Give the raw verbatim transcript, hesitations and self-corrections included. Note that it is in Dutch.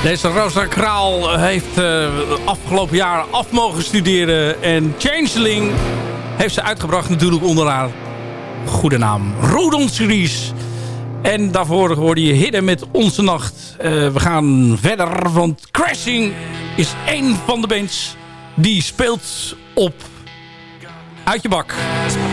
Deze Rosa Kraal heeft uh, afgelopen jaar af mogen studeren. En Changeling heeft ze uitgebracht natuurlijk onder haar goede naam. Rodon Series. En daarvoor hoorde je Hidden met Onze Nacht. Uh, we gaan verder, want Crashing is één van de bands die speelt op Uit Je Bak.